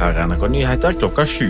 Her NRK Nyheter klokka 7.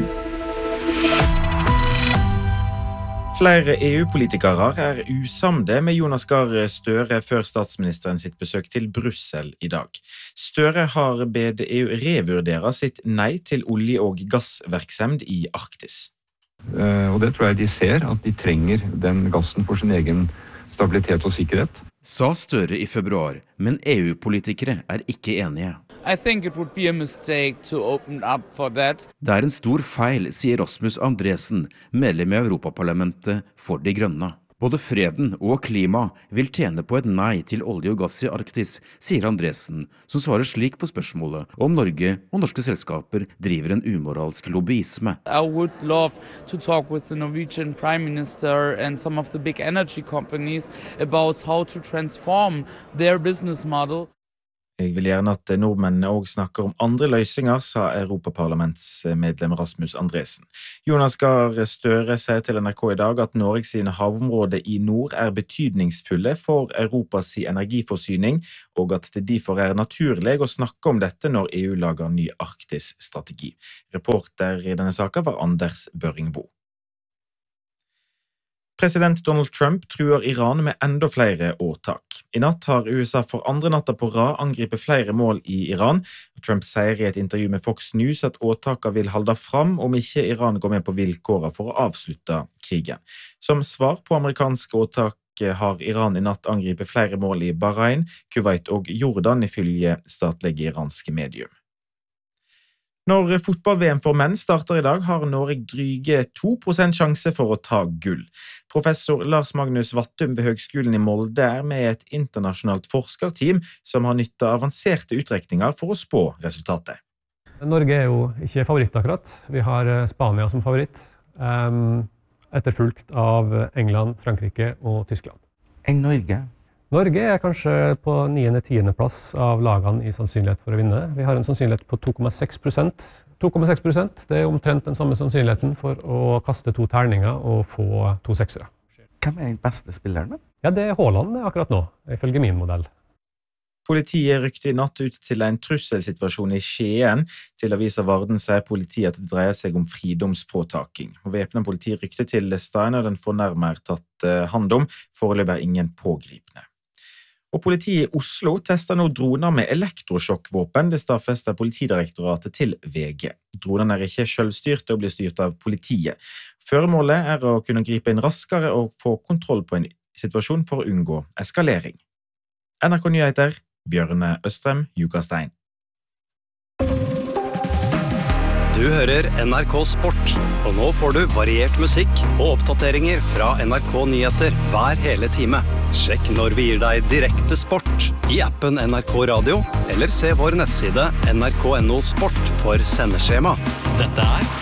Flere EU-politikere usamde med Jonas Gahr Støre før statsministeren sitt besøk til Brussel i dag. Støre har bedt EU revurdere sitt nei til olje- og gassvirksomhet i Arktis. Og det tror jeg de ser, at de trenger den gassen for sin egen stabilitet og sikkerhet. Sa Støre i februar, men EU-politikere ikke enige. I think it would be a mistake to open up for that. Det en stor feil, sier Rasmus Andresen, medlem i Europaparlamentet for De Grønne. Både freden og klima vil tjene på et nei til olje og gass i Arktis, sier Andresen, som svarer slik på spørsmålet om Norge og norske selskaper driver en umoralsk lobbyisme. I would love to talk with the Norwegian Prime Minister and some of the big energy companies about how to transform their business model. Jeg vil gjerne at nordmennene også snakker om andre løsninger, sa Europaparlamentsmedlem Rasmus Andresen. Jonas Gahr Støre sier til NRK i dag at Norge sine havområder i nord betydningsfulle for Europas energiforsyning, og at det derfor naturlig å snakke om dette når EU lager ny Arktis-strategi. Reporter i denne saken var Anders Børringbo. President Donald Trump truer Iran med enda flere åtak. I natt har USA for andre natta på rad angripet flere mål i Iran. Trump sier i et intervju med Fox News at åtakene vil holde fram om ikke Iran går med på vilkårene for å avslutte krigen. Som svar på amerikanske åtak har Iran i natt angripet flere mål i Bahrain, Kuwait og Jordan ifølge statlige iranske medium. Når fotball-VM for menn starter i dag, har Norge dryge 2% sjanse for å ta gull. Professor Lars Magnus Vattum ved Høgskolen i Molde med et internasjonalt forskerteam som har nyttet avanserte utrekninger for å spå resultatet. Norge jo ikke favoritt akkurat. Vi har Spania som favoritt, etterfulgt av England, Frankrike og Tyskland. Norge? Norge kanskje på 9.-10. plass av lagene i sannsynlighet for å vinne. Vi har en sannsynlighet på 2,6%. 2,6%, det omtrent den samme sannsynligheten for å kaste 2 terninger og få 2 seksere. Hvem den beste spilleren? Ja, det Haaland akkurat nå, ifølge min modell. Politiet rykte i natt ut til en trusselsituasjon i Skien. Til avisa Varden sier politiet at det dreier seg om fridomsfråtaking. Væpnet politi rykte til stedet, og den fornærmer tatt hand om. Foreløpig ingen pågripne. Og politiet i Oslo tester nå droner med elektrosjokkvåpen, det stadfester Politidirektoratet til VG. Dronene ikke selvstyrte og blir styrt av politiet. Føremålet å kunne gripe inn raskere og få kontroll på en situasjon for å unngå eskalering. NRK Nyheter, Bjørne Østrem, Jukastein. Du hører NRK Sport, og nå får du variert musikk og oppdateringer fra NRK Nyheter hver hele time. Sjekk når vi gir deg direkte sport i appen NRK Radio, eller se vår nettside nrk.no sport for sendeskjema. Dette